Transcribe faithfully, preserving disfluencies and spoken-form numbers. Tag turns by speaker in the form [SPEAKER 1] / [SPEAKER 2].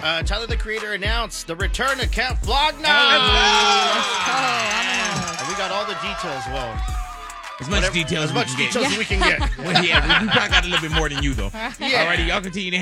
[SPEAKER 1] Uh, Tyler, the Creator, announced the return of Camp Flog Night.
[SPEAKER 2] Oh,
[SPEAKER 1] let's go. And we got all the details. Well,
[SPEAKER 2] as much
[SPEAKER 1] whatever,
[SPEAKER 2] details
[SPEAKER 1] as
[SPEAKER 2] we
[SPEAKER 1] much
[SPEAKER 2] can
[SPEAKER 1] details
[SPEAKER 2] get.
[SPEAKER 1] as we can get.
[SPEAKER 2] Well, yeah, we probably got a little bit more than you, though.
[SPEAKER 1] Yeah.
[SPEAKER 2] Alrighty, y'all continue to